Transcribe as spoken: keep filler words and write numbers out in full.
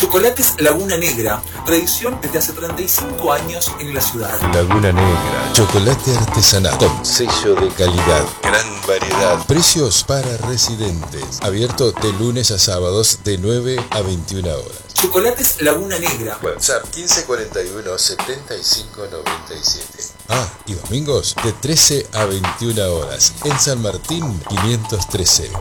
Chocolates Laguna Negra, tradición desde hace treinta y cinco años en la ciudad. Laguna Negra, chocolate artesanal con sello de calidad, gran variedad, precios para residentes, abierto de lunes a sábados de nueve a veintiuna horas. Chocolates Laguna Negra. WhatsApp quince cuarenta y uno setenta y cinco noventa y siete. Ah, y domingos de trece a veintiuna horas en San Martín quinientos trece.